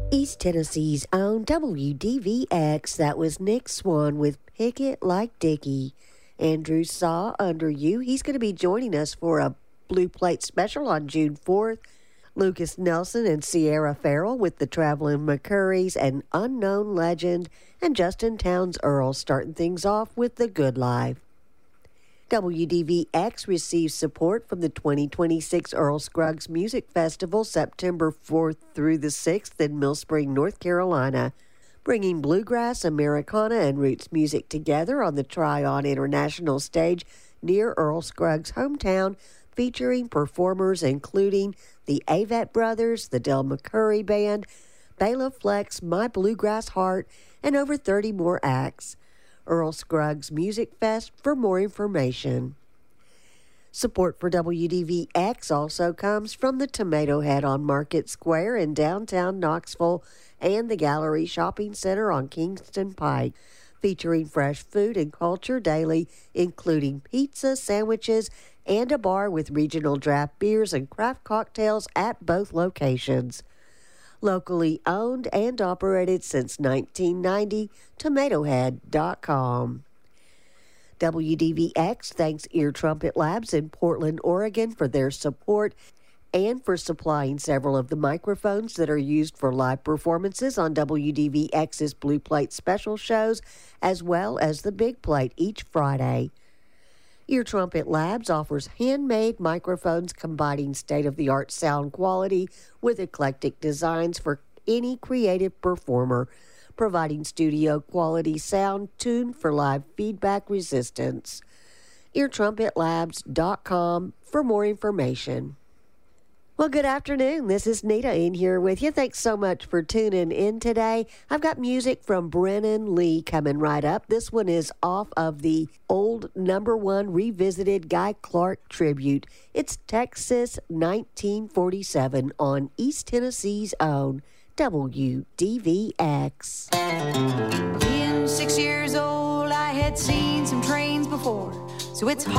East Tennessee's own WDVX. That was Nick Swan with Pick It Like Dickie. Andrew Saw, Under You. He's going to be joining us for a Blue Plate special on June 4th. Lucas Nelson and Sierra Farrell with the Traveling McCurries and Unknown Legend. And Justin Towns Earl starting things off with The Good Life. WDVX receives support from the 2026 Earl Scruggs Music Festival, September 4th through the 6th in Mill Spring, North Carolina, bringing bluegrass, Americana, and roots music together on the Tryon International Stage near Earl Scruggs' hometown, featuring performers including the Avett Brothers, the Del McCurry Band, Bela Flex, My Bluegrass Heart, and over 30 more acts. Earl Scruggs Music Fest for more information. Support for WDVX also comes from the Tomato Head on Market Square in downtown Knoxville and the Gallery Shopping Center on Kingston Pike, featuring fresh food and culture daily, including pizza, sandwiches, and a bar with regional draft beers and craft cocktails at both locations. Locally owned and operated since 1990, TomatoHead.com. WDVX thanks Ear Trumpet Labs in Portland, Oregon for their support and for supplying several of the microphones that are used for live performances on WDVX's Blue Plate special shows, as well as the Big Plate each Friday. Ear Trumpet Labs offers handmade microphones combining state-of-the-art sound quality with eclectic designs for any creative performer, providing studio-quality sound tuned for live feedback resistance. EarTrumpetLabs.com for more information. Well, good afternoon. This is Nita in here with you. Thanks so much for tuning in today. I've got music from Brennan Lee coming right up. This one is off of the old #1 revisited Guy Clark tribute. It's Texas 1947 on East Tennessee's own WDVX. Being 6 years old, I had seen some trains before, so it's hard